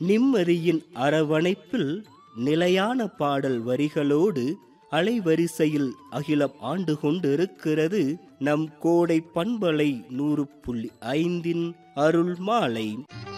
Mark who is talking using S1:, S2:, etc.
S1: நிம்மதியின் அரவணைப்பில் நிலையான பாடல் வரிகளோடு அலைவரிசையில் அகிலம் ஆண்டு கொண்டிருக்கிறது நம் கோடை பண்பலை 100.5 அருள் மாலை.